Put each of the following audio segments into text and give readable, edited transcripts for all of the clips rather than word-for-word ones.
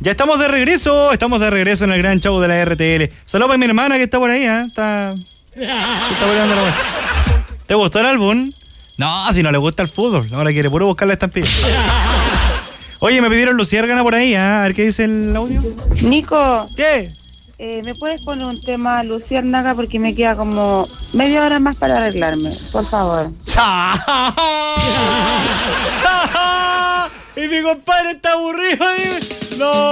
Ya estamos de regreso en el gran show de la RTL. Saludos para mi hermana que está por ahí, está volando la vuelta. ¿Te gustó el álbum? No, si no le gusta el fútbol, ahora quiere puro buscar la estampilla. Oye, me pidieron Luciérgana por ahí, a ver qué dice el audio. Nico. ¿Qué? ¿Me puedes poner un tema Luciérnaga? Porque me queda como media hora más para arreglarme, por favor. Y mi compadre está aburrido ahí. No,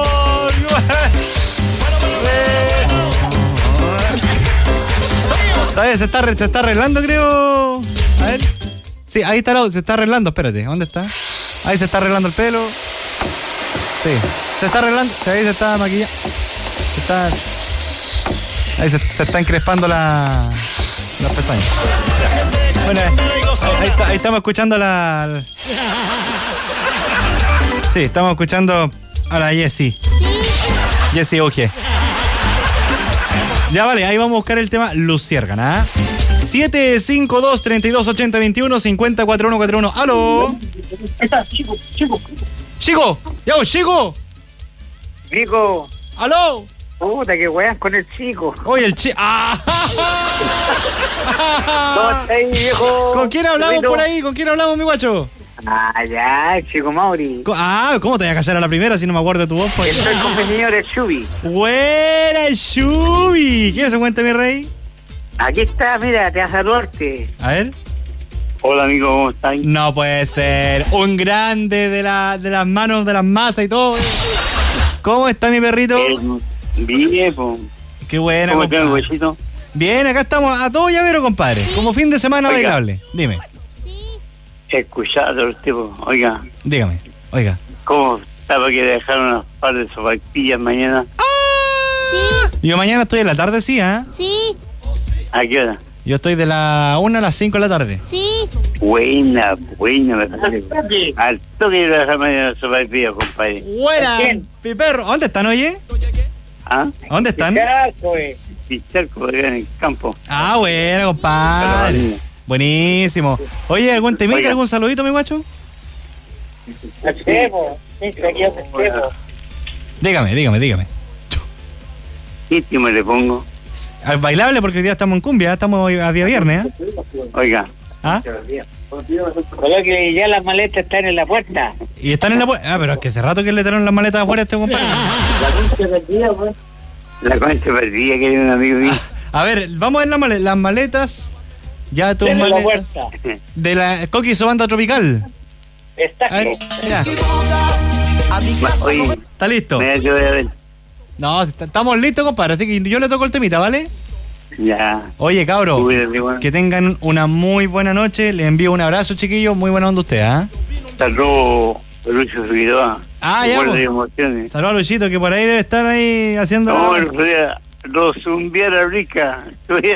se está arreglando, creo. A ver. Sí, ahí está, se está arreglando, espérate, ¿dónde está? Ahí se está arreglando el pelo. Sí, se está arreglando, ahí se está maquillando. Ahí se está encrespando las pestañas. Bueno, ahí estamos escuchando Sí, estamos escuchando a la Jessie. Jessie Oje. Ya vale, ahí vamos a buscar el tema Luciérgana. 752-3280-21 504141. ¡Aló! Está, chico. ¡Chico! ¡Yo, chico! Nico. ¡Aló! Puta, que weas con el chico. Oye, el chico. ¡Ah! ¿Cómo está ahí, viejo? ¿Con quién hablamos por ahí? ¿Con quién hablamos, mi guacho? Ya, chico Mauri. ¿Cómo te voy a callar a la primera si no me acuerdo de tu voz? Pues? Estoy con mi señor el Shubi. ¡Buena, Shubi! ¿Qué se cuenta, mi rey? Aquí está, mira, te va a saludarte. A ver. Hola, amigo, ¿cómo estás? No puede ser. Un grande de las manos, de las masas y todo. ¿Cómo está mi perrito? Bien, pues. Qué buena. ¿Cómo está el huesito? Bien, acá estamos a todo llavero, compadre. Como fin de semana bailable. Dime. Escuchado, tipo, oiga. Dígame, oiga. ¿Cómo estaba que dejar unas par de sopaipillas mañana? ¡Ah! Sí. Yo mañana estoy en la tarde, sí, Sí. ¿A qué hora? Yo estoy de la 1 a las 5 de la tarde. Sí. Buena, me parece. Al toque de dejar mañana sopaipillas, compadre. ¡Buena! Mi perro. ¿Dónde están, oye? ¿Ah? ¿Dónde están? Picharco, acá en el campo. Ah, bueno, compadre. Buenísimo. Oye, ¿algún temita, Oiga. algún saludito, mi guacho? Dígame. ¿Qué tema le pongo? Al bailable porque hoy día estamos en cumbia, estamos a día viernes, Oiga. ¿Ah? Creo que ya las maletas están en la puerta. Y están en la puerta. Pero es que hace rato que le trajeron las maletas afuera a este compadre. La concha perdida, que era un amigo mío. A ver, vamos a ver las maletas. Ya tus maletas. De la Coqui Banda Tropical. Está A ver, mira. Oye, ¿Está listo? mira que voy a ver. No, estamos listos, compadre. Así que yo le toco el temita, ¿vale? Ya. Oye, cabro, Cuídate, bueno. que tengan una muy buena noche. Les envío un abrazo, chiquillos. Muy buena onda usted, Saludos, Lucho Figueroa. Ah, ya, Recuerdo pues. de emociones. Saludos a Luchito, que por ahí debe estar ahí haciendo... No, el otro día lo zumbiara rica.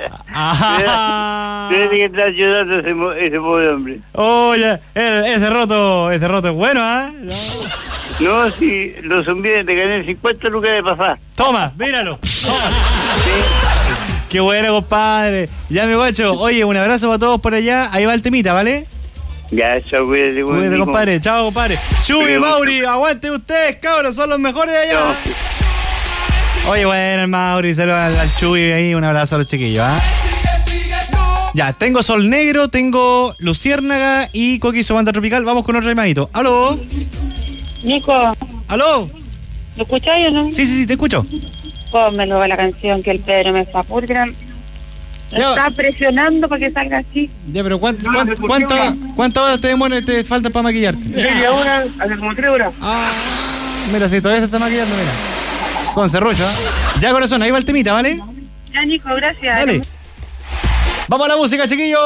Ajá. Tiene que estar ayudando ese pobre hombre. Oye, ese roto es bueno, No, si lo zumbié, te gané 50 lucas de pasar. Toma, míralo. Toma. Qué bueno, compadre. Ya, mi guacho. Oye, un abrazo para todos por allá. Ahí va el temita, ¿vale? Ya, chao, cuídate, Cuídate, compadre. Chao, compadre. Chubi, Mauri, aguante ustedes, cabros. Son los mejores de allá. Oye, bueno, el Mauri, saludos al Chubi ahí. Un abrazo a los chiquillos, Ya, tengo Sol Negro, tengo Luciérnaga y Coqui Banda Tropical. Vamos con otro llamadito. ¿Aló? Nico, ¿Aló? ¿lo escucháis o no? Sí, te escucho. Pónmelo la canción que el Pedro me está pudriendo. Me Ya. está presionando para que salga así. Ya, pero ¿cuántas horas te falta para maquillarte? Media hora, hace como 3 horas. Mira, si todavía se está maquillando, mira. Con serrucho, Ya, corazón, ahí va el temita, ¿vale? Ya, Nico, gracias. Dale. Vamos a la música, chiquillos.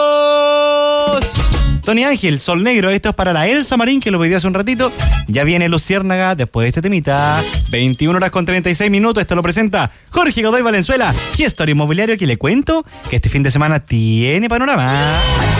Tony Ángel, Sol Negro, esto es para la Elsa Marín, que lo pedí hace un ratito. Ya viene Luciérnaga después de este temita. 21 horas con 36 minutos, esto lo presenta Jorge Godoy Valenzuela, gestor inmobiliario, que le cuento que este fin de semana tiene panorama.